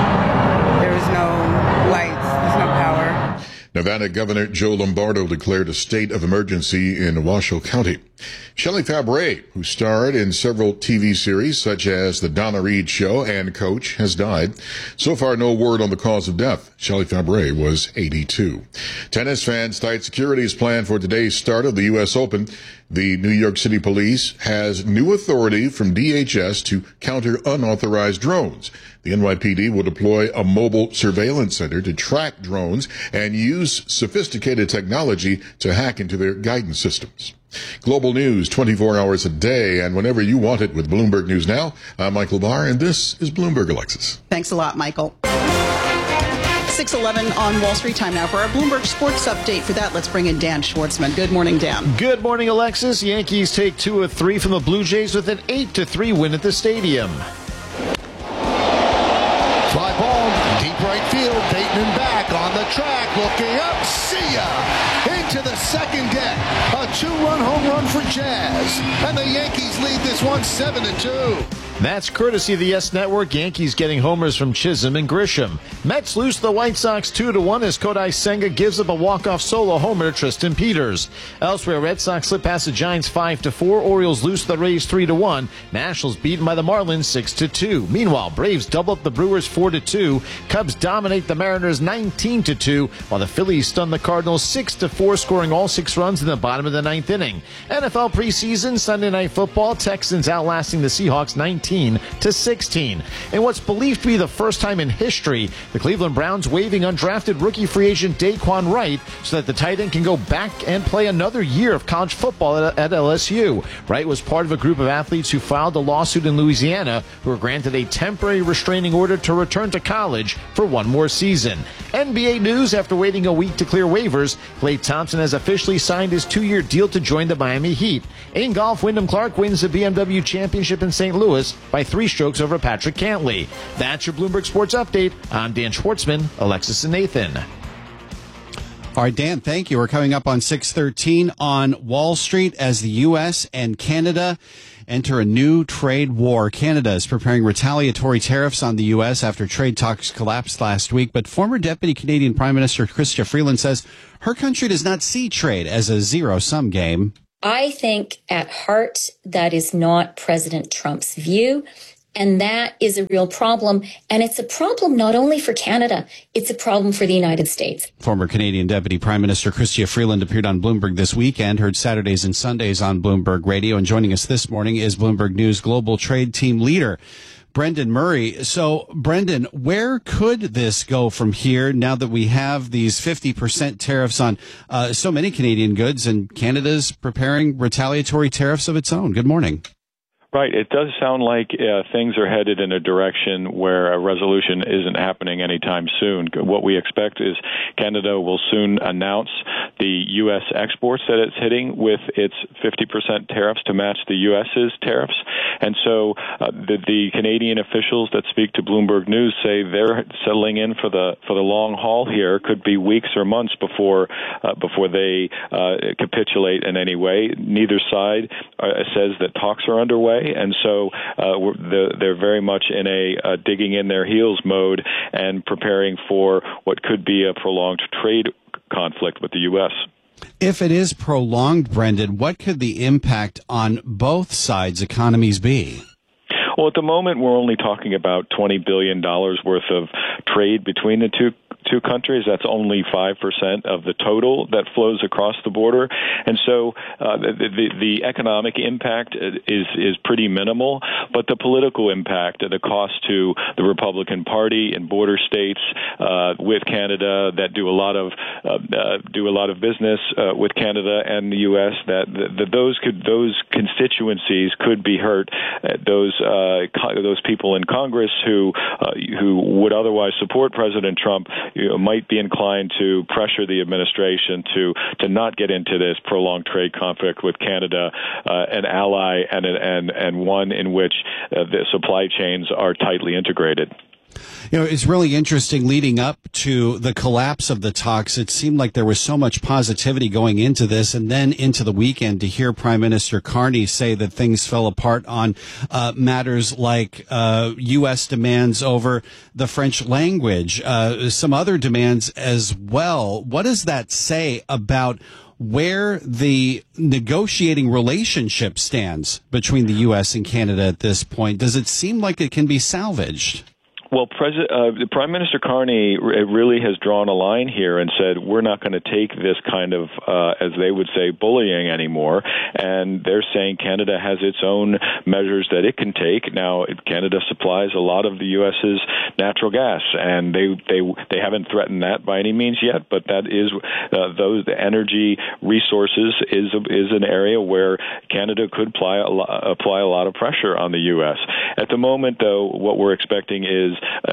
there was no lights. There's no power. Nevada Governor Joe Lombardo declared a state of emergency in Washoe County. Shelley Fabares, who starred in several T V series such as The Donna Reed Show and Coach, has died. So far, no word on the cause of death. Shelley Fabares was eighty-two. Tennis fans, tight security is planned for today's start of the U S Open. The New York City Police has new authority from D H S to counter unauthorized drones. The N Y P D will deploy a mobile surveillance center to track drones and use sophisticated technology to hack into their guidance systems. Global news twenty-four hours a day and whenever you want it with Bloomberg News Now. I'm Michael Barr, and this is Bloomberg Alexis. Thanks a lot, Michael. six eleven on Wall Street. Time now for our Bloomberg Sports Update. For that, let's bring in Dan Schwartzman. Good morning, Dan. Good morning, Alexis. Yankees take two of three from the Blue Jays with an eight to three win at the stadium. Fly ball, deep right field. Bateman back on the track, looking up. See ya! Into the second deck. A two-run home run for Jazz. And the Yankees lead this one seven to two. That's courtesy of the Yes Network. Yankees getting homers from Chisholm and Grisham. Mets lose the White Sox two to one as Kodai Senga gives up a walk-off solo homer to Tristan Peters. Elsewhere, Red Sox slip past the Giants five to four. Orioles lose the Rays three to one. Nationals beaten by the Marlins six to two. Meanwhile, Braves double up the Brewers four to two. Cubs dominate the Mariners nineteen to two, while the Phillies stun the Cardinals six to four, scoring all six runs in the bottom of the ninth inning. N F L preseason Sunday Night Football. Texans outlasting the Seahawks nineteen eighteen to sixteen. In what's believed to be the first time in history, the Cleveland Browns waiving undrafted rookie free agent Daquan Wright so that the tight end can go back and play another year of college football at, at L S U. Wright was part of a group of athletes who filed a lawsuit in Louisiana who were granted a temporary restraining order to return to college for one more season. N B A news: after waiting a week to clear waivers, Klay Thompson has officially signed his two-year deal to join the Miami Heat. In golf, Wyndham Clark wins the B M W Championship in Saint Louis by three strokes over Patrick Cantley. That's your Bloomberg Sports Update. I'm Dan Schwartzman, Alexis and Nathan. All right, Dan, thank you. We're coming up on six thirteen on Wall Street as the U S and Canada enter a new trade war. Canada is preparing retaliatory tariffs on the U S after trade talks collapsed last week. But former Deputy Canadian Prime Minister Chrystia Freeland says her country does not see trade as a zero-sum game. I think at heart that is not President Trump's view. And that is a real problem. And it's a problem not only for Canada, it's a problem for the United States. Former Canadian Deputy Prime Minister Chrystia Freeland appeared on Bloomberg this weekend, heard Saturdays and Sundays on Bloomberg Radio. And joining us this morning is Bloomberg News Global Trade Team Leader Brendan Murray. So, Brendan, where could this go from here now that we have these fifty percent tariffs on uh, so many Canadian goods and Canada's preparing retaliatory tariffs of its own? Good morning. Right. It does sound like uh, things are headed in a direction where a resolution isn't happening anytime soon. What we expect is Canada will soon announce the U S exports that it's hitting with its fifty percent tariffs to match the U S's tariffs. And so uh, the, the Canadian officials that speak to Bloomberg News say they're settling in for the for the long haul here. Could be weeks or months before uh, before they uh, capitulate in any way. Neither side uh, says that talks are underway. And so uh, we're, the, they're very much in a uh, digging in their heels mode and preparing for what could be a prolonged trade conflict with the U S. If it is prolonged, Brendan, what could the impact on both sides' economies be? Well, at the moment, we're only talking about twenty billion dollars worth of trade between the two two countries. That's only five percent of the total that flows across the border. And so uh, the, the, the economic impact is, is pretty minimal, but the political impact, the cost to the Republican Party and border states uh, with Canada that do a lot of uh, uh, do a lot of business uh, with Canada and the U S, that, that those could those constituencies could be hurt. Uh, those uh, co- those people in Congress who uh, who would otherwise support President Trump, you know, might be inclined to pressure the administration to to not get into this prolonged trade conflict with Canada, uh, an ally and and and one in which uh, the supply chains are tightly integrated. You know, it's really interesting leading up to the collapse of the talks. It seemed like there was so much positivity going into this, and then into the weekend to hear Prime Minister Carney say that things fell apart on uh, matters like uh, U S demands over the French language, uh, some other demands as well. What does that say about where the negotiating relationship stands between the U S and Canada at this point? Does it seem like it can be salvaged? Well, President, uh, Prime Minister Carney really has drawn a line here and said we're not going to take this kind of, uh, as they would say, bullying anymore. And they're saying Canada has its own measures that it can take. Now, Canada supplies a lot of the U S's natural gas, and they they they haven't threatened that by any means yet. But that is uh, those the energy resources is a, is an area where Canada could apply a, lot, apply a lot of pressure on the U S. At the moment, though, what we're expecting is Uh,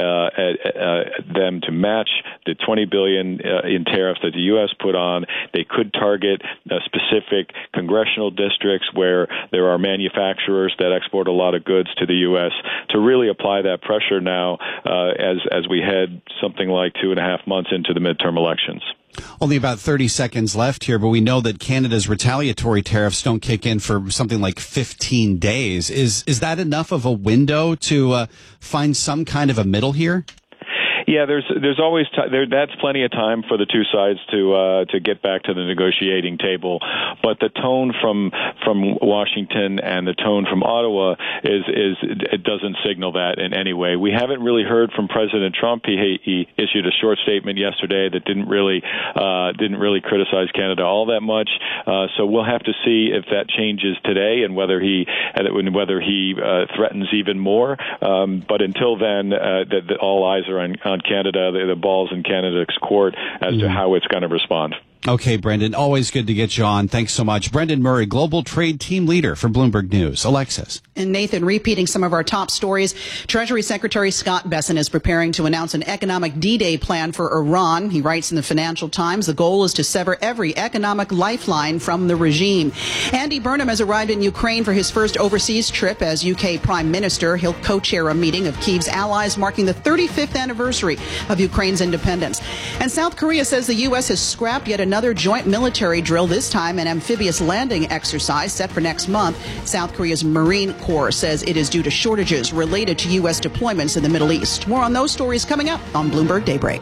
uh, them to match the twenty billion dollars uh, in tariffs that the U S put on. They could target uh, specific congressional districts where there are manufacturers that export a lot of goods to the U S to really apply that pressure now uh, as as we head something like two and a half months into the midterm elections. Only about thirty seconds left here, but we know that Canada's retaliatory tariffs don't kick in for something like fifteen days. Is is that enough of a window to uh, find some kind of a middle here? Yeah, there's there's always t- there. That's plenty of time for the two sides to uh, to get back to the negotiating table. But the tone from from Washington and the tone from Ottawa is is it doesn't signal that in any way. We haven't really heard from President Trump. He, he issued a short statement yesterday that didn't really uh, didn't really criticize Canada all that much. Uh, so we'll have to see if that changes today and whether he and whether he uh, threatens even more. Um, but until then, uh, the, the, all eyes are on, on Canada. The, the ball's in Canada's court as mm. to how it's going to respond. Okay, Brendan, always good to get you on. Thanks so much. Brendan Murray, Global Trade Team Leader for Bloomberg News. Alexis. And Nathan, repeating some of our top stories, Treasury Secretary Scott Bessent is preparing to announce an economic D-Day plan for Iran. He writes in the Financial Times, the goal is to sever every economic lifeline from the regime. Andy Burnham has arrived in Ukraine for his first overseas trip as U K Prime Minister. He'll co-chair a meeting of Kyiv's allies marking the thirty-fifth anniversary of Ukraine's independence. And South Korea says the U S has scrapped yet another Another joint military drill, this time an amphibious landing exercise set for next month. South Korea's Marine Corps says it is due to shortages related to U S deployments in the Middle East. More on those stories coming up on Bloomberg Daybreak.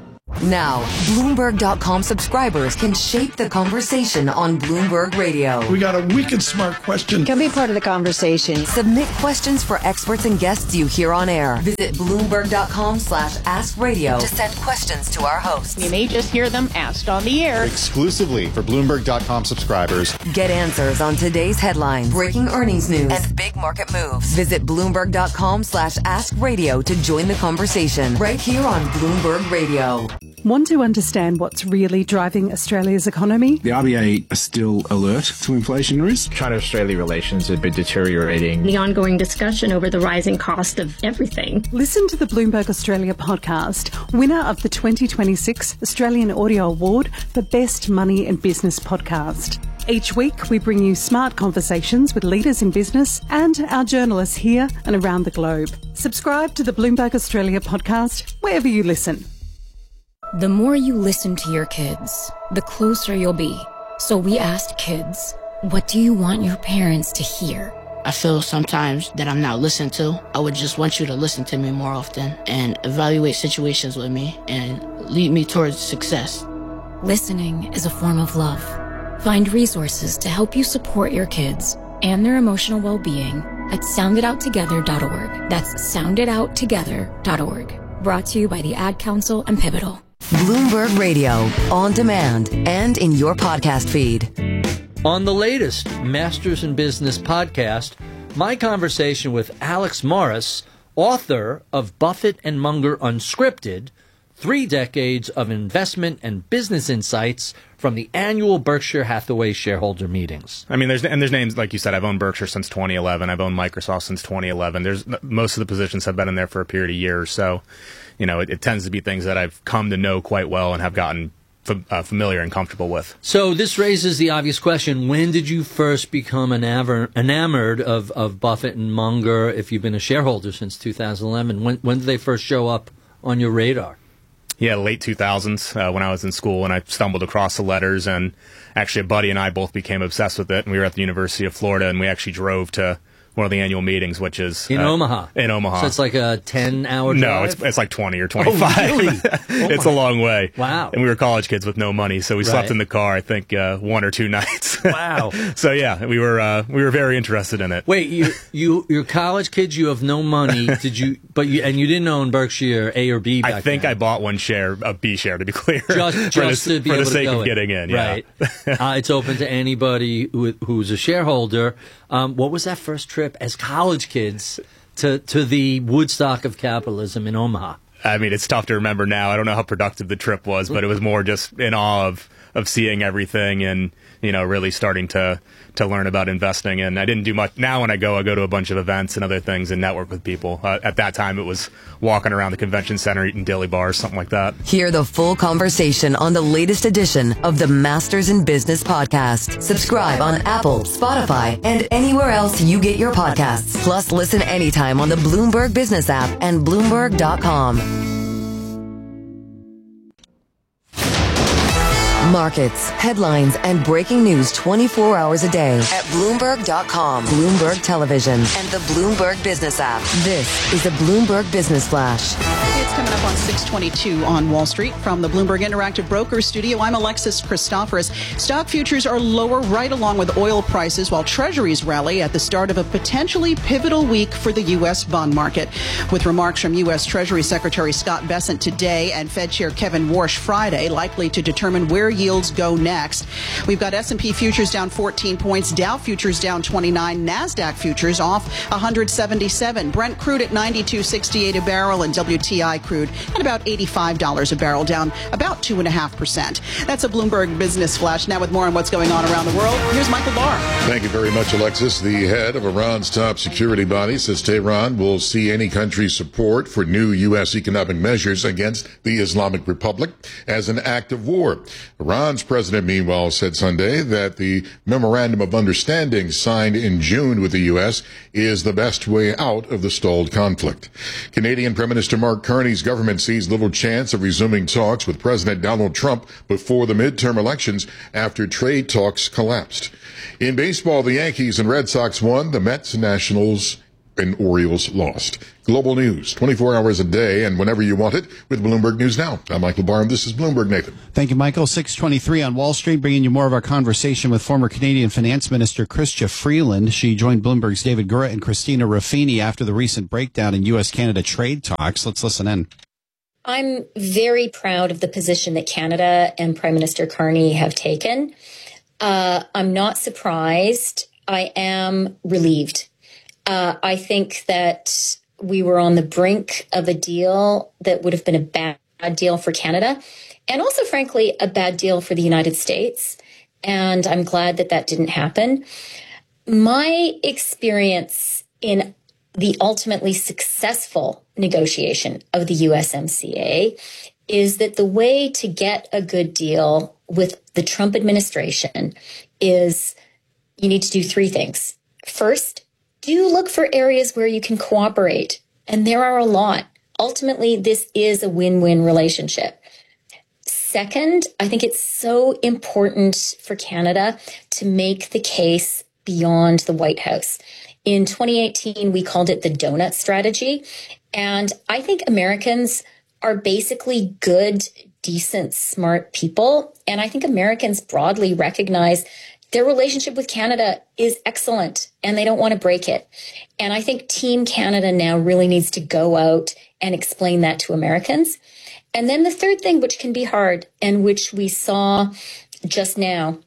Now, Bloomberg dot com subscribers can shape the conversation on Bloomberg Radio. We got a wicked smart question. Can be part of the conversation. Submit questions for experts and guests you hear on air. Visit Bloomberg dot com slash ask radio to send questions to our hosts. You may just hear them asked on the air. Exclusively for Bloomberg dot com subscribers. Get answers on today's headlines, breaking earnings news, and big market moves. Visit Bloomberg dot com slash ask radio to join the conversation right here on Bloomberg Radio. Want to understand what's really driving Australia's economy? The R B A are still alert to inflation risk. China-Australia relations have been deteriorating. The ongoing discussion over the rising cost of everything. Listen to the Bloomberg Australia podcast, winner of the twenty twenty-six Australian Audio Award for Best Money and Business Podcast. Each week, we bring you smart conversations with leaders in business and our journalists here and around the globe. Subscribe to the Bloomberg Australia podcast wherever you listen. The more you listen to your kids, the closer you'll be. So we asked kids, what do you want your parents to hear? I feel sometimes that I'm not listened to. I would just want you to listen to me more often and evaluate situations with me and lead me towards success. Listening is a form of love. Find resources to help you support your kids and their emotional well-being at sound it out together dot org. That's sound it out together dot org. Brought to you by the Ad Council and Pivotal. Bloomberg Radio, on demand and in your podcast feed. On the latest Masters in Business podcast, my conversation with Alex Morris, author of Buffett and Munger Unscripted, Three Decades of Investment and Business Insights from the annual Berkshire Hathaway shareholder meetings. I mean, there's and there's names, like you said, I've owned Berkshire since twenty eleven. I've owned Microsoft since twenty eleven. There's most of the positions have been in there for a period of years. So, you know, it, it tends to be things that I've come to know quite well and have gotten f- uh, familiar and comfortable with. So this raises the obvious question. When did you first become enamored, enamored of, of Buffett and Munger, if you've been a shareholder since two thousand eleven? When, when did they first show up on your radar? Yeah, late two thousands uh, when I was in school, and I stumbled across the letters, and actually a buddy and I both became obsessed with it, and we were at the University of Florida, and we actually drove to one of the annual meetings, which is in uh, Omaha. In Omaha. So it's like a ten-hour drive? No, it's, it's like twenty or twenty-five. Oh, really? Oh, it's a long way. Wow. And we were college kids with no money, so we Right. slept in the car, I think, uh, one or two nights. Wow. So yeah, we were uh, we were very interested in it. Wait, you you you're college kids. You have no money. Did you? But you and you didn't own Berkshire A or B. Back I think then. I bought one share, a B share, to be clear, Just, for just the, to be for able the sake to go of in. getting in. Yeah. Right. uh, it's open to anybody who, who's a shareholder. Um, what was that first trip as college kids to to the Woodstock of capitalism in Omaha? I mean, it's tough to remember now. I don't know how productive the trip was, but it was more just in awe of, of seeing everything and, you know, really starting to, to learn about investing. And I didn't do much. Now when I go, I go to a bunch of events and other things and network with people. Uh, at that time, it was walking around the convention center, eating dilly bars, something like that. Hear the full conversation on the latest edition of the Masters in Business podcast. Subscribe on Apple, Spotify, and anywhere else you get your podcasts. Plus, listen anytime on the Bloomberg Business app and Bloomberg dot com. Markets, headlines, and breaking news twenty-four hours a day at Bloomberg dot com, Bloomberg Television, and the Bloomberg Business app. This is the Bloomberg Business Flash. It's coming up on six twenty-two on Wall Street. From the Bloomberg Interactive Brokers Studio, I'm Alexis Christoforous. Stock futures are lower right along with oil prices, while treasuries rally at the start of a potentially pivotal week for the U S bond market. With remarks from U S Treasury Secretary Scott Bessent today and Fed Chair Kevin Warsh Friday likely to determine where yields go next. We've got S and P futures down fourteen points, Dow futures down twenty-nine, NASDAQ futures off one hundred seventy-seven, Brent crude at ninety-two sixty-eight a barrel, and W T I crude at about eighty-five dollars a barrel, down about two point five percent. That's a Bloomberg Business Flash. Now with more on what's going on around the world, here's Michael Barr. Thank you very much, Alexis. The head of Iran's top security body says Tehran will see any country's support for new U S economic measures against the Islamic Republic as an act of war. Iran's president, meanwhile, said Sunday that the memorandum of understanding signed in June with the U S is the best way out of the stalled conflict. Canadian Prime Minister Mark Carney's government sees little chance of resuming talks with President Donald Trump before the midterm elections after trade talks collapsed. In baseball, the Yankees and Red Sox won, the Mets, Nationals, and Orioles lost. Global news, twenty-four hours a day and whenever you want it with Bloomberg News Now. I'm Michael Barr, and this is Bloomberg. Nathan. Thank you, Michael. six twenty-three on Wall Street, bringing you more of our conversation with former Canadian Finance Minister Chrystia Freeland. She joined Bloomberg's David Gura and Christina Ruffini after the recent breakdown in U S Canada trade talks. Let's listen in. I'm very proud of the position that Canada and Prime Minister Carney have taken. Uh, I'm not surprised. I am relieved. Uh, I think that we were on the brink of a deal that would have been a bad deal for Canada and also, frankly, a bad deal for the United States. And I'm glad that that didn't happen. My experience in the ultimately successful negotiation of the U S M C A is that the way to get a good deal with the Trump administration is you need to do three things. First, do look for areas where you can cooperate. And there are a lot. Ultimately, this is a win-win relationship. Second, I think it's so important for Canada to make the case beyond the White House. In twenty eighteen, we called it the donut strategy. And I think Americans are basically good, decent, smart people. And I think Americans broadly recognize their relationship with Canada is excellent and they don't want to break it. And I think Team Canada now really needs to go out and explain that to Americans. And then the third thing, which can be hard and which we saw just now,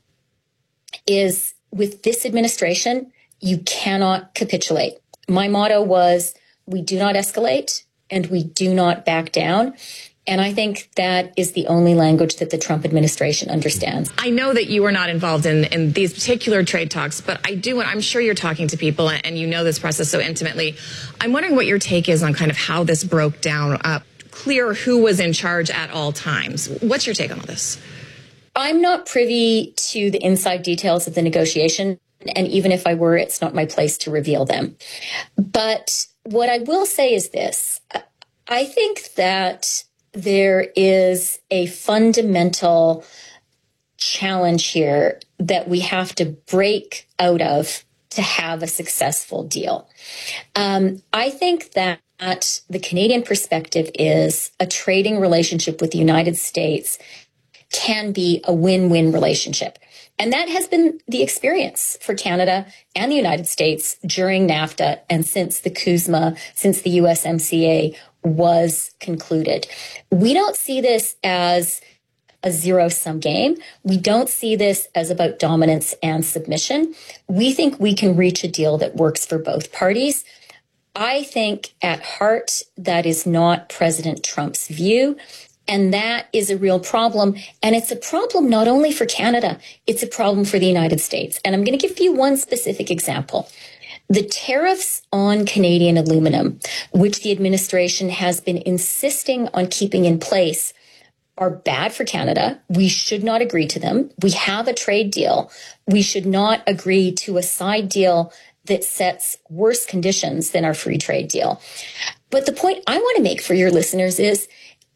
is with this administration, you cannot capitulate. My motto was, we do not escalate and we do not back down. And I think that is the only language that the Trump administration understands. I know that you were not involved in, in these particular trade talks, but I do, and I'm sure you're talking to people and you know this process so intimately. I'm wondering what your take is on kind of how this broke down, uh, clear who was in charge at all times. What's your take on all this? I'm not privy to the inside details of the negotiation, and even if I were, it's not my place to reveal them. But what I will say is this. I think that there is a fundamental challenge here that we have to break out of to have a successful deal. Um, I think that the Canadian perspective is a trading relationship with the United States can be a win-win relationship. And that has been the experience for Canada and the United States during NAFTA and since the CUSMA, since the U S M C A was concluded. We don't see this as a zero-sum game. We don't see this as about dominance and submission. We think we can reach a deal that works for both parties. I think at heart, that is not President Trump's view. And that is a real problem. And it's a problem not only for Canada, it's a problem for the United States. And I'm going to give you one specific example. The tariffs on Canadian aluminum, which the administration has been insisting on keeping in place, are bad for Canada. We should not agree to them. We have a trade deal. We should not agree to a side deal that sets worse conditions than our free trade deal. But the point I want to make for your listeners is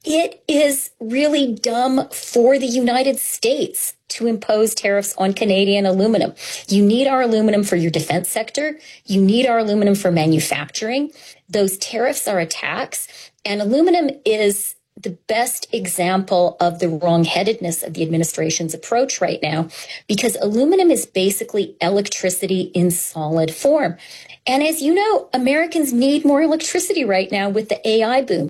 it is really dumb for the United States to impose tariffs on Canadian aluminum. You need our aluminum for your defense sector. You need our aluminum for manufacturing. Those tariffs are a tax, and aluminum is the best example of the wrong-headedness of the administration's approach right now, because aluminum is basically electricity in solid form. And as you know, Americans need more electricity right now with the A I boom.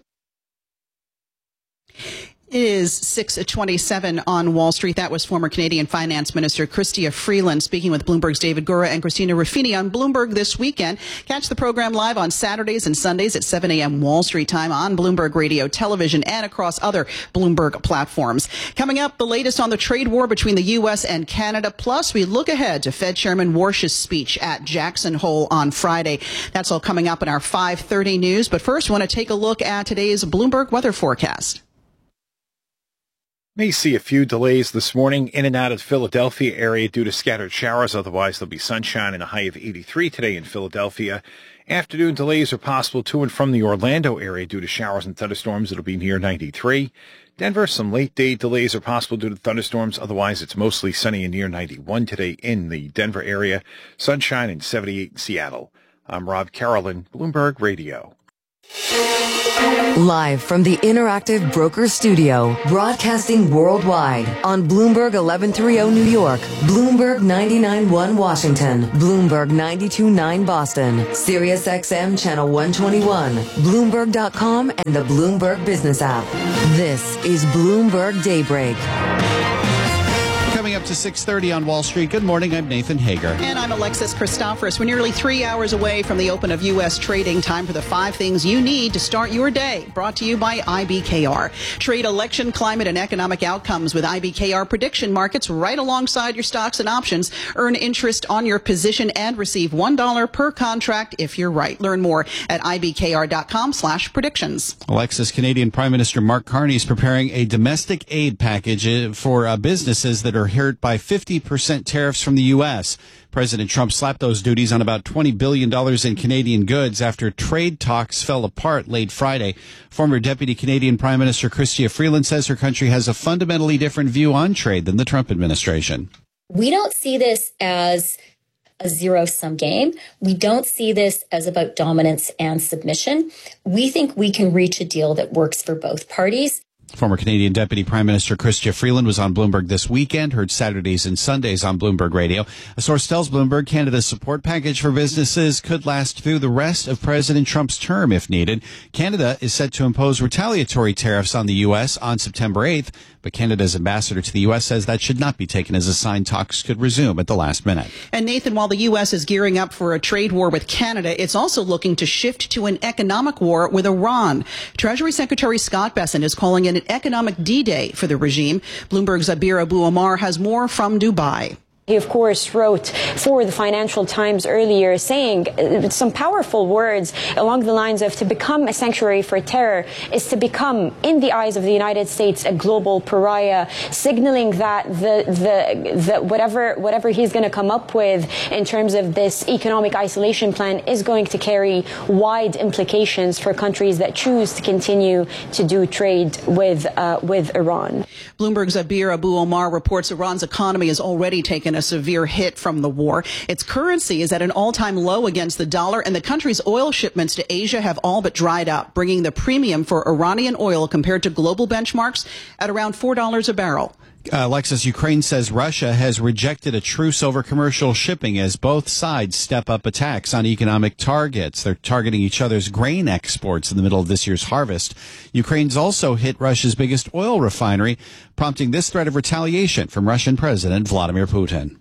It is six twenty-seven on Wall Street. That was former Canadian Finance Minister Chrystia Freeland speaking with Bloomberg's David Gura and Christina Ruffini on Bloomberg This Weekend. Catch the program live on Saturdays and Sundays at seven a.m. Wall Street time on Bloomberg Radio, television, and across other Bloomberg platforms. Coming up, the latest on the trade war between the U S and Canada. Plus, we look ahead to Fed Chairman Warsh's speech at Jackson Hole on Friday. That's all coming up in our five thirty news. But first, we want to take a look at today's Bloomberg weather forecast. May see a few delays this morning in and out of the Philadelphia area due to scattered showers. Otherwise, there'll be sunshine and a high of eighty-three today in Philadelphia. Afternoon delays are possible to and from the Orlando area due to showers and thunderstorms. It'll be near ninety-three. Denver, some late day delays are possible due to thunderstorms. Otherwise, it's mostly sunny and near ninety-one today in the Denver area. Sunshine and seventy-eight in Seattle. I'm Rob Carolyn, Bloomberg Radio. Live from the Interactive Broker Studio, broadcasting worldwide on Bloomberg eleven thirty New York, Bloomberg ninety-nine point one Washington, Bloomberg ninety-two point nine Boston, Sirius X M Channel one twenty-one, Bloomberg dot com, and the Bloomberg Business app. This is Bloomberg Daybreak. Coming up to six thirty on Wall Street. Good morning. I'm Nathan Hager. And I'm Alexis Christoforous. We're nearly three hours away from the open of U S trading. Time for the five things you need to start your day. Brought to you by I B K R. Trade election, climate, and economic outcomes with I B K R prediction markets right alongside your stocks and options. Earn interest on your position and receive one dollar per contract if you're right. Learn more at I B K R dot com slash predictions. Alexis, Canadian Prime Minister Mark Carney is preparing a domestic aid package for uh, businesses that are hurt by fifty percent tariffs from the U S. President Trump slapped those duties on about twenty billion dollars in Canadian goods after trade talks fell apart late Friday. Former Deputy Canadian Prime Minister Chrystia Freeland says her country has a fundamentally different view on trade than the Trump administration. We don't see this as a zero-sum game. We don't see this as about dominance and submission. We think we can reach a deal that works for both parties. Former Canadian Deputy Prime Minister Chrystia Freeland was on Bloomberg This Weekend, heard Saturdays and Sundays on Bloomberg Radio. A source tells Bloomberg Canada's support package for businesses could last through the rest of President Trump's term if needed. Canada is set to impose retaliatory tariffs on the U S on September eighth, but Canada's ambassador to the U S says that should not be taken as a sign talks could resume at the last minute. And Nathan, while the U S is gearing up for a trade war with Canada, it's also looking to shift to an economic war with Iran. Treasury Secretary Scott Bessent is calling it an economic D-Day for the regime. Bloomberg's Abir Abu Omar has more from Dubai. He, of course, wrote for the Financial Times earlier saying some powerful words along the lines of to become a sanctuary for terror is to become, in the eyes of the United States, a global pariah, signaling that the, the, the whatever, whatever he's going to come up with in terms of this economic isolation plan is going to carry wide implications for countries that choose to continue to do trade with, uh, with Iran. Bloomberg's Abir Abu Omar reports Iran's economy has already taken a severe hit from the war. Its currency is at an all-time low against the dollar, and the country's oil shipments to Asia have all but dried up, bringing the premium for Iranian oil compared to global benchmarks at around four dollars a barrel. Uh, Alexis, Ukraine says Russia has rejected a truce over commercial shipping as both sides step up attacks on economic targets. They're targeting each other's grain exports in the middle of this year's harvest. Ukraine's also hit Russia's biggest oil refinery, prompting this threat of retaliation from Russian President Vladimir Putin.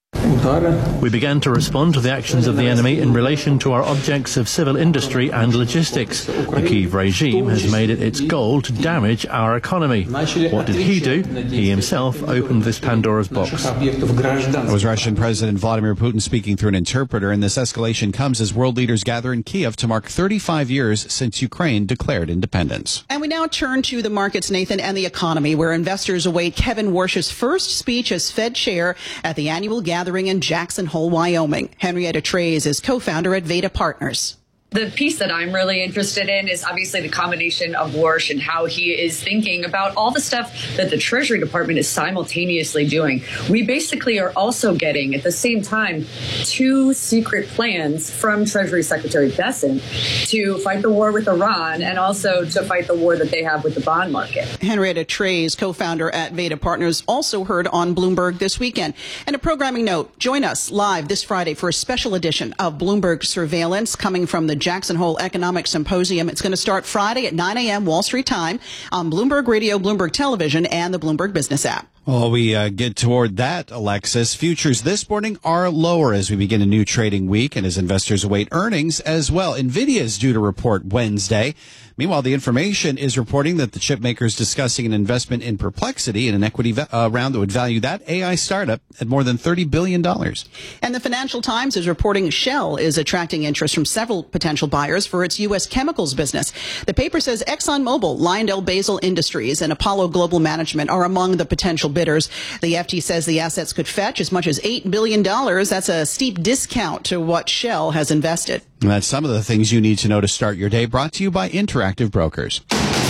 We began to respond to the actions of the enemy in relation to our objects of civil industry and logistics. The Kyiv regime has made it its goal to damage our economy. What did he do? He himself opened this Pandora's box. That was Russian President Vladimir Putin speaking through an interpreter, and this escalation comes as world leaders gather in Kyiv to mark thirty-five years since Ukraine declared independence. And we now turn to the markets, Nathan, and the economy, where investors await Kevin Warsh's first speech as Fed chair at the annual gathering in Jackson Hole, Wyoming. Henrietta Treyz is co-founder at Veda Partners. The piece that I'm really interested in is obviously the combination of Warsh and how he is thinking about all the stuff that the Treasury Department is simultaneously doing. We basically are also getting, at the same time, two secret plans from Treasury Secretary Bessent to fight the war with Iran and also to fight the war that they have with the bond market. Henrietta Trey's co-founder at Veda Partners, also heard on Bloomberg this weekend. And a programming note, join us live this Friday for a special edition of Bloomberg Surveillance coming from the Jackson Hole Economic Symposium. It's going to start Friday at nine a.m. Wall Street time on Bloomberg Radio, Bloomberg Television, and the Bloomberg Business app. Well, we uh, get toward that, Alexis. Futures this morning are lower as we begin a new trading week and as investors await earnings as well. NVIDIA is due to report Wednesday. Meanwhile, the information is reporting that the chip maker is discussing an investment in Perplexity in an equity uh, round that would value that A I startup at more than thirty billion dollars. And the Financial Times is reporting Shell is attracting interest from several potential buyers for its U S chemicals business. The paper says ExxonMobil, LyondellBasell Industries, and Apollo Global Management are among the potential bidders. The F T says the assets could fetch as much as eight billion dollars. That's a steep discount to what Shell has invested. And that's some of the things you need to know to start your day, brought to you by Interactive Brokers.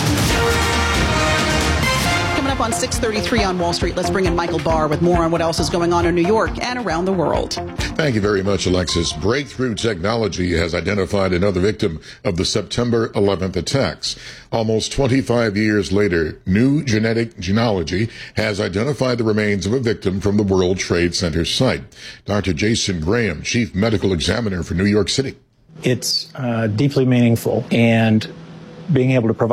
Coming up on six thirty-three on Wall Street, let's bring in Michael Barr with more on what else is going on in New York and around the world. Thank you very much, Alexis. Breakthrough Technology has identified another victim of the September eleventh attacks. Almost twenty-five years later, New Genetic Genealogy has identified the remains of a victim from the World Trade Center site. Doctor Jason Graham, Chief Medical Examiner for New York City. It's uh, deeply meaningful, and being able to provide